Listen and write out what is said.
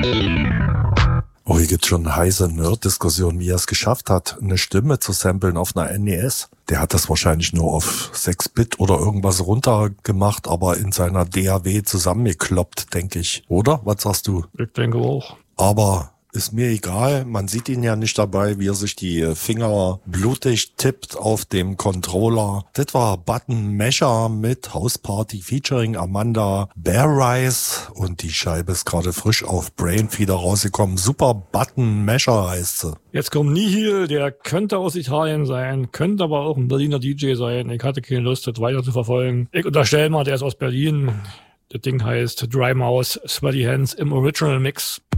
Oh, hier gibt's schon heiße Nerd-Diskussionen, wie er es geschafft hat, eine Stimme zu samplen auf einer NES. Der hat das wahrscheinlich nur auf 6-Bit oder irgendwas runtergemacht, aber in seiner DAW zusammengekloppt, denke ich. Oder? Was sagst du? Ich denke auch. Aber ist mir egal, man sieht ihn ja nicht dabei, wie er sich die Finger blutig tippt auf dem Controller. Das war Button Masher mit House Party featuring Amanda Bearrise und die Scheibe ist gerade frisch auf Brainfeeder rausgekommen. Super Button Masher heißt sie. Jetzt kommt Nihil, der könnte aus Italien sein, könnte aber auch ein Berliner DJ sein. Ich hatte keine Lust, das weiter zu verfolgen. Ich unterstelle mal, der ist aus Berlin. Das Ding heißt Dry Mouse, Sweaty Hands im Original Mix.